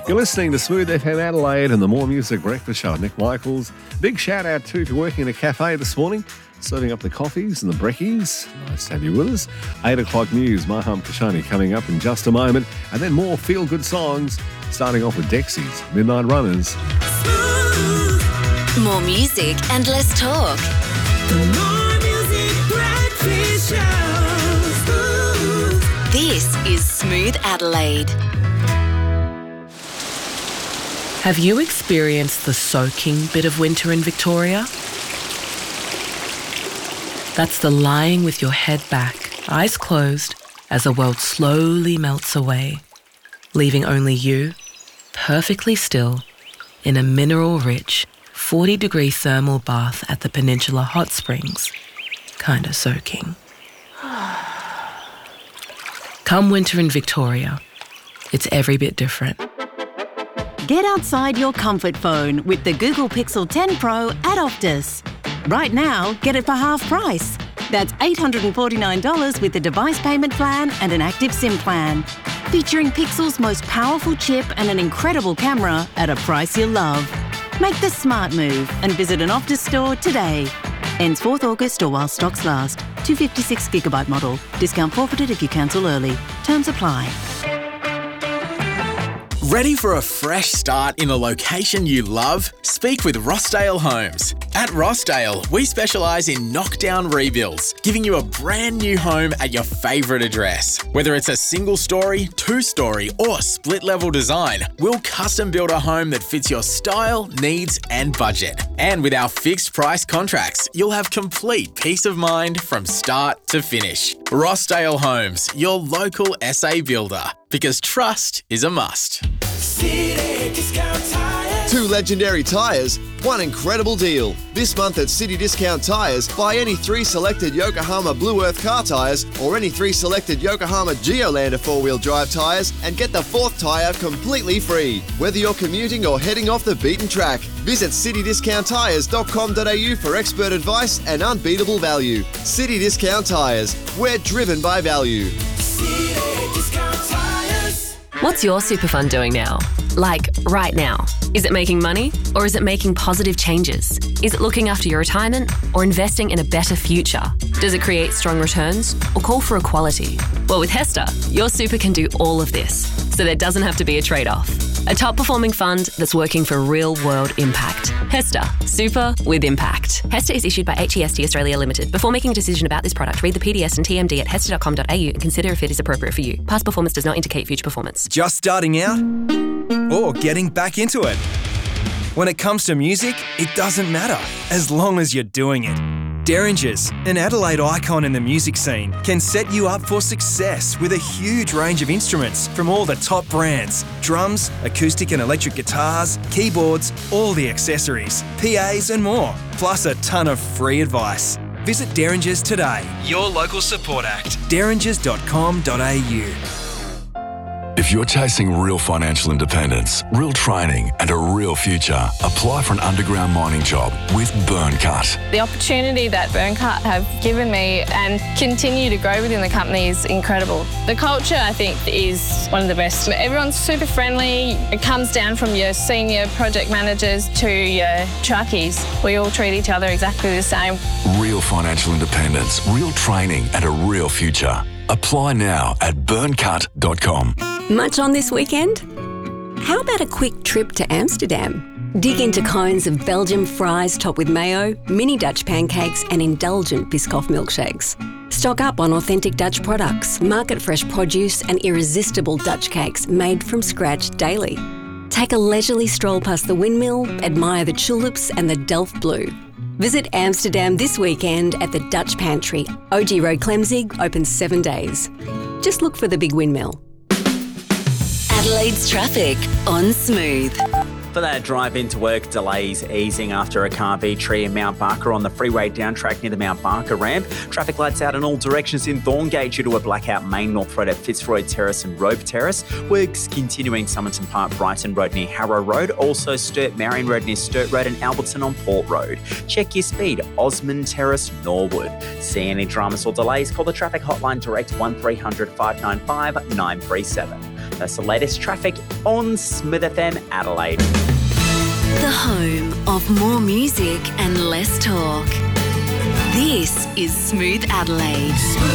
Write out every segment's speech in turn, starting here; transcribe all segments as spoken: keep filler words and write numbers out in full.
You're listening to Smooth F M Adelaide and the More Music Breakfast Show. Nick Michaels. Big shout out too to working in a cafe this morning, serving up the coffees and the brekkies. Nice to have you with us. Eight o'clock news. Maham Kashani coming up in just a moment, and then more feel good songs. Starting off with Dexys, Midnight Runners. Smooth. More music and less talk. The More Music Breakfast Show. Smooth. This is Smooth Adelaide. Have you experienced the soaking bit of winter in Victoria? That's the lying with your head back, eyes closed, as the world slowly melts away, leaving only you, perfectly still, in a mineral-rich, forty-degree thermal bath at the Peninsula Hot Springs, kinda soaking. Come winter in Victoria, it's every bit different. Get outside your comfort phone with the Google Pixel ten Pro at Optus. Right now, get it for half price. That's eight hundred forty-nine dollars with the device payment plan and an active SIM plan. Featuring Pixel's most powerful chip and an incredible camera at a price you'll love. Make the smart move and visit an Optus store today. Ends fourth August or while stocks last. two hundred fifty-six gigabyte model. Discount forfeited if you cancel early. Terms apply. Ready for a fresh start in a location you love? Speak with Rossdale Homes. At Rossdale, we specialise in knockdown rebuilds, giving you a brand new home at your favourite address. Whether it's a single story, two story or split level design, we'll custom build a home that fits your style, needs and budget. And with our fixed price contracts, you'll have complete peace of mind from start to finish. Rossdale Homes, your local S A builder. Because trust is a must. City Discount Tires. Two legendary tyres, one incredible deal. This month at City Discount Tyres, buy any three selected Yokohama Blue Earth car tyres or any three selected Yokohama Geolander four-wheel drive tyres and get the fourth tyre completely free. Whether you're commuting or heading off the beaten track, visit city discount tyres dot com dot a u for expert advice and unbeatable value. City Discount Tyres, we're driven by value. City Discount Tires. What's your super fund doing now? Like, right now. Is it making money or is it making positive changes? Is it looking after your retirement or investing in a better future? Does it create strong returns or call for equality? Well, with HESTA, your super can do all of this, so there doesn't have to be a trade-off. A top-performing fund that's working for real-world impact. HESTA, super with impact. HESTA is issued by H E S T Australia Limited. Before making a decision about this product, read the P D S and T M D at hesta dot com dot a u and consider if it is appropriate for you. Past performance does not indicate future performance. Just starting out or getting back into it? When it comes to music, it doesn't matter, as long as you're doing it. Derringers, an Adelaide icon in the music scene, can set you up for success with a huge range of instruments from all the top brands. Drums, acoustic and electric guitars, keyboards, all the accessories, P As and more, plus a ton of free advice. Visit Derringers today, your local support act, derringers dot com dot a u. If you're chasing real financial independence, real training and a real future, apply for an underground mining job with Burncut. The opportunity that Burncut have given me and continue to grow within the company is incredible. The culture, I think, is one of the best. Everyone's super friendly. It comes down from your senior project managers to your truckies. We all treat each other exactly the same. Real financial independence, real training and a real future. Apply now at burncut dot com. Much on this weekend? How about a quick trip to Amsterdam? Dig into cones of Belgian fries topped with mayo, mini Dutch pancakes and indulgent Biscoff milkshakes. Stock up on authentic Dutch products, market-fresh produce and irresistible Dutch cakes made from scratch daily. Take a leisurely stroll past the windmill, admire the tulips and the Delft Blue. Visit Amsterdam this weekend at the Dutch Pantry. O G Road Clemzig, open seven days. Just look for the big windmill. Adelaide's traffic on Smooth. For that drive into work, delays easing after a car beat tree in Mount Barker on the freeway down track near the Mount Barker ramp. Traffic lights out in all directions in Thorngate due to a blackout main north road at Fitzroy Terrace and Rope Terrace. Works continuing Somerton Park, Brighton Road near Harrow Road. Also Sturt Marion Road near Sturt Road and Alberton on Port Road. Check your speed, Osmond Terrace, Norwood. See any dramas or delays, call the traffic hotline direct one three hundred five nine five nine three seven. That's the latest traffic on Smooth F M Adelaide. The home of more music and less talk. This is Smooth Adelaide.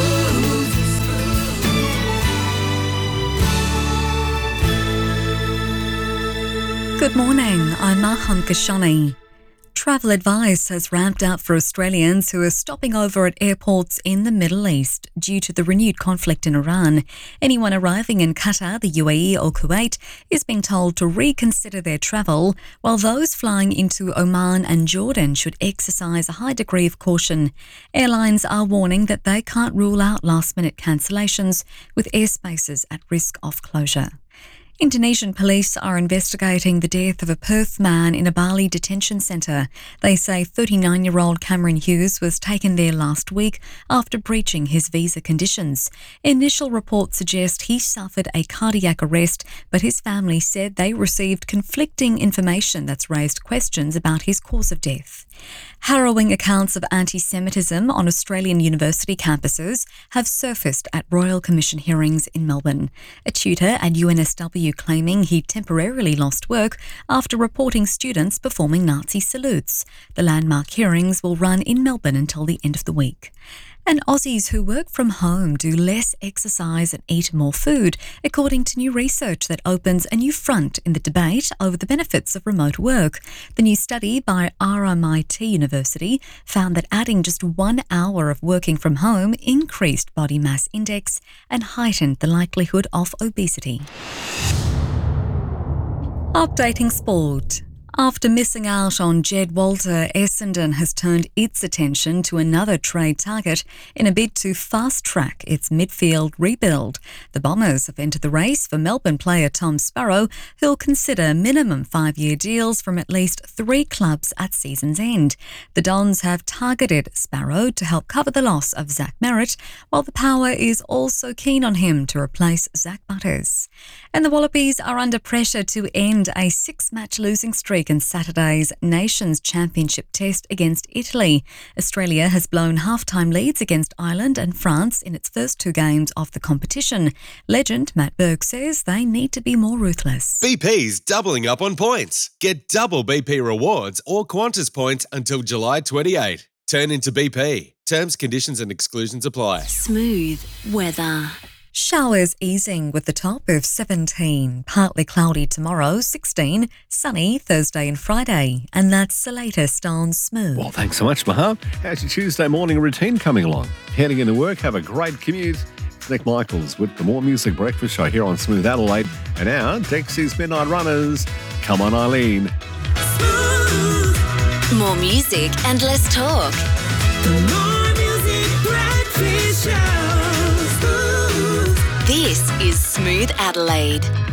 Good morning, I'm Maham Kashani. Travel advice has ramped up for Australians who are stopping over at airports in the Middle East due to the renewed conflict in Iran. Anyone arriving in Qatar, the U A E or Kuwait is being told to reconsider their travel, while those flying into Oman and Jordan should exercise a high degree of caution. Airlines are warning that they can't rule out last-minute cancellations with airspaces at risk of closure. Indonesian police are investigating the death of a Perth man in a Bali detention centre. They say thirty-nine-year-old Cameron Hughes was taken there last week after breaching his visa conditions. Initial reports suggest he suffered a cardiac arrest, but his family said they received conflicting information that's raised questions about his cause of death. Harrowing accounts of anti-Semitism on Australian university campuses have surfaced at Royal Commission hearings in Melbourne. A tutor at U N S W claiming he temporarily lost work after reporting students performing Nazi salutes. The landmark hearings will run in Melbourne until the end of the week. And Aussies who work from home do less exercise and eat more food, according to new research that opens a new front in the debate over the benefits of remote work. The new study by R M I T University found that adding just one hour of working from home increased body mass index and heightened the likelihood of obesity. Updating sport. After missing out on Jed Walter, Essendon has turned its attention to another trade target in a bid to fast-track its midfield rebuild. The Bombers have entered the race for Melbourne player Tom Sparrow, who'll consider minimum five-year deals from at least three clubs at season's end. The Dons have targeted Sparrow to help cover the loss of Zach Merritt, while the Power is also keen on him to replace Zach Butters. And the Wallabies are under pressure to end a six-match losing streak in Saturday's Nations Championship test against Italy. Australia has blown half-time leads against Ireland and France in its first two games of the competition. Legend Matt Berg says they need to be more ruthless. B P's doubling up on points. Get double B P rewards or Qantas points until July twenty-eighth. Turn into B P. Terms, conditions and exclusions apply. Smooth weather. Showers easing with the top of seventeen. Partly cloudy tomorrow, sixteen. Sunny Thursday and Friday. And that's the latest on Smooth. Well, thanks so much, Maham. How's your Tuesday morning routine coming along? Heading into work, have a great commute. It's Nick Michaels with the More Music Breakfast Show here on Smooth Adelaide. And now, Dexy's Midnight Runners. Come on, Eileen. Smooth. More music and less talk. The More Music Breakfast Show. This is Smooth Adelaide.